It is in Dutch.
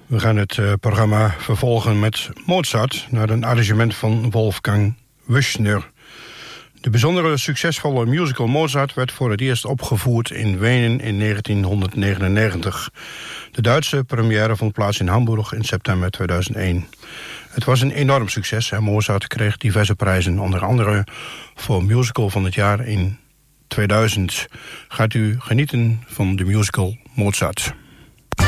We gaan het programma vervolgen met Mozart naar een arrangement van Wolfgang Wüstner. De bijzondere succesvolle musical Mozart werd voor het eerst opgevoerd in Wenen in 1999. De Duitse première vond plaats in Hamburg in september 2001. Het was een enorm succes en Mozart kreeg diverse prijzen, onder andere voor musical van het jaar in 2000. Gaat u genieten van de musical Mozart.